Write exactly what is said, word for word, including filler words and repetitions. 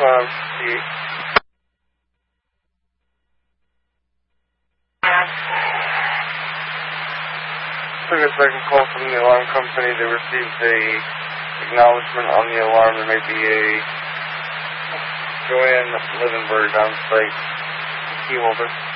five eight. Took a second call from the alarm company. They received a acknowledgement on the alarm. There may be a Joanne Livenberg on site key holder.